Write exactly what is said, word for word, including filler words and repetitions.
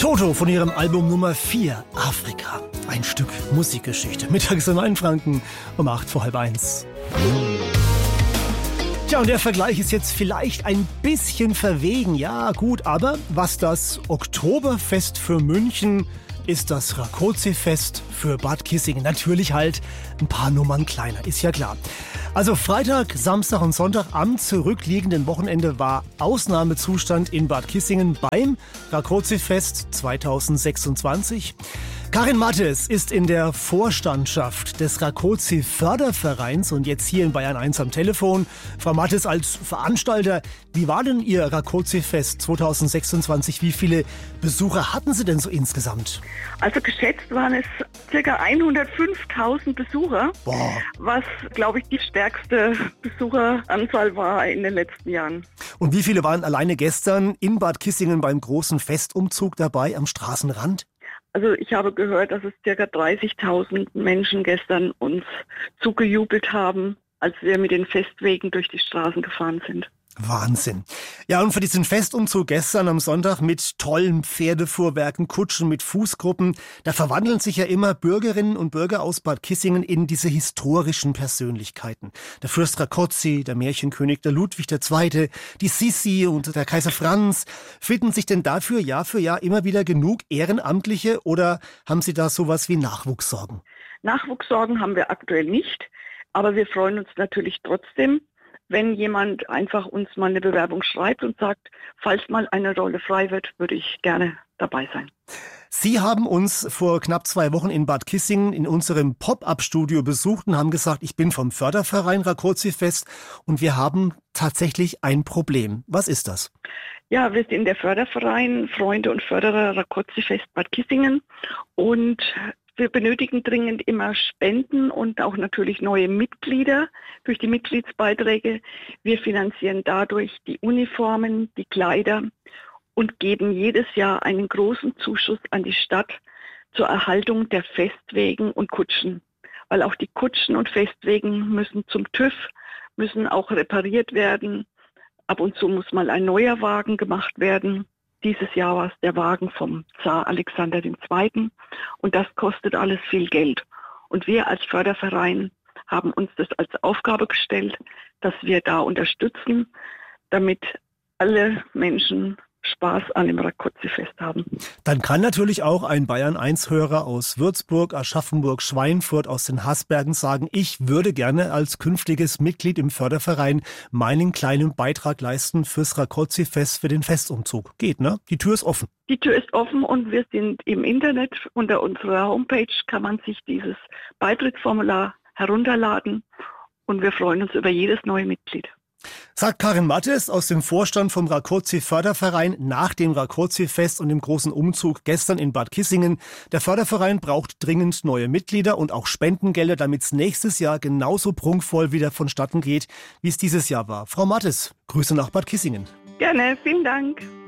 Toto von ihrem Album Nummer vier, Afrika. Ein Stück Musikgeschichte. Mittags in Mainfranken um acht vor halb eins. Tja, und der Vergleich ist jetzt vielleicht ein bisschen verwegen. Ja, gut, aber was das Oktoberfest für München ist das Rákóczi-Fest für Bad Kissingen. Natürlich halt ein paar Nummern kleiner, ist ja klar. Also Freitag, Samstag und Sonntag am zurückliegenden Wochenende war Ausnahmezustand in Bad Kissingen beim Rákóczi-Fest zweitausendsechsundzwanzig. Karin Mattes ist in der Vorstandschaft des Rákóczi-Fördervereins und jetzt hier in Bayern eins am Telefon. Frau Mattes, als Veranstalter, wie war denn Ihr Rákóczi-Fest zweitausendsechsundzwanzig? Wie viele Besucher hatten Sie denn so insgesamt? Also geschätzt waren es ca. hundertfünftausend Besucher, Boah. was, glaube ich, die stärkste Besucheranzahl war in den letzten Jahren. Und wie viele waren alleine gestern in Bad Kissingen beim großen Festumzug dabei am Straßenrand? Also ich habe gehört, dass es ca. dreißigtausend Menschen gestern uns zugejubelt haben, als wir mit den Festwegen durch die Straßen gefahren sind. Wahnsinn. Ja, und für diesen Festumzug gestern am Sonntag mit tollen Pferdefuhrwerken, Kutschen, mit Fußgruppen, da verwandeln sich ja immer Bürgerinnen und Bürger aus Bad Kissingen in diese historischen Persönlichkeiten. Der Fürst Rákóczi, der Märchenkönig, der Ludwig der Zweite, die Sissi und der Kaiser Franz. Finden sich denn dafür Jahr für Jahr immer wieder genug Ehrenamtliche oder haben Sie da sowas wie Nachwuchssorgen? Nachwuchssorgen haben wir aktuell nicht, aber wir freuen uns natürlich trotzdem, wenn jemand einfach uns mal eine Bewerbung schreibt und sagt, falls mal eine Rolle frei wird, würde ich gerne dabei sein. Sie haben uns vor knapp zwei Wochen in Bad Kissingen in unserem Pop-up-Studio besucht und haben gesagt, ich bin vom Förderverein Rákóczi-Fest und wir haben tatsächlich ein Problem. Was ist das? Ja, wir sind der Förderverein Freunde und Förderer Rákóczi-Fest Bad Kissingen und wir benötigen dringend immer Spenden und auch natürlich neue Mitglieder durch die Mitgliedsbeiträge. Wir finanzieren dadurch die Uniformen, die Kleider und geben jedes Jahr einen großen Zuschuss an die Stadt zur Erhaltung der Festwegen und Kutschen. Weil auch die Kutschen und Festwegen müssen zum TÜV, müssen auch repariert werden. Ab und zu muss mal ein neuer Wagen gemacht werden. Dieses Jahr war es der Wagen vom Zar Alexander der Zweite. Und das kostet alles viel Geld. Und wir als Förderverein haben uns das als Aufgabe gestellt, dass wir da unterstützen, damit alle Menschen Spaß an dem Rákóczi-Fest haben. Dann kann natürlich auch ein Bayern eins Hörer aus Würzburg, Aschaffenburg, Schweinfurt, aus den Haßbergen sagen, ich würde gerne als künftiges Mitglied im Förderverein meinen kleinen Beitrag leisten fürs Rákóczi-Fest, für den Festumzug. Geht, ne? Die Tür ist offen. Die Tür ist offen und wir sind im Internet. Unter unserer Homepage kann man sich dieses Beitrittsformular herunterladen und wir freuen uns über jedes neue Mitglied. Sagt Karin Mattes aus dem Vorstand vom Rákóczi-Förderverein nach dem Rákóczi-Fest und dem großen Umzug gestern in Bad Kissingen. Der Förderverein braucht dringend neue Mitglieder und auch Spendengelder, damit es nächstes Jahr genauso prunkvoll wieder vonstatten geht, wie es dieses Jahr war. Frau Mattes, Grüße nach Bad Kissingen. Gerne, vielen Dank.